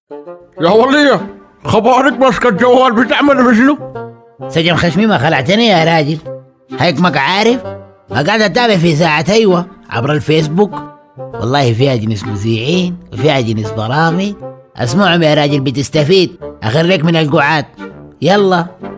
يا ولية، خبرك ماسكة الجوال بتعمل بشنو؟ سجن خشمي ما خلعتني يا راجل، هيك ما عارف. قاعد اتابع في ساعة ايوه عبر الفيسبوك، والله فيها جنس مذيعين وفيها جنس برامج، اسمعهم يا راجل بتستفيد، اخريك من القعاد. يلا.